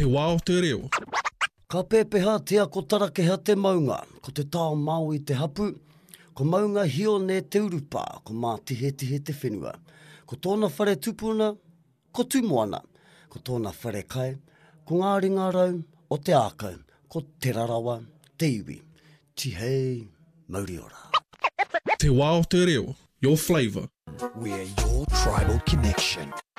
Te wā o te reo. Ka pēpeha tia ko tarakeha te maunga, ko te tao mau i te hapu, ko maunga hione te urupa, ko mā tihe te whenua. Ko tōna whare tupuna, ko tumoana, ko tōna whare kai, ko ngā ringa rau o te ākau, ko te rarawa, te iwi. Tihei, mauri ora. Te wā o te reo. Your flavour. We're your tribal connection.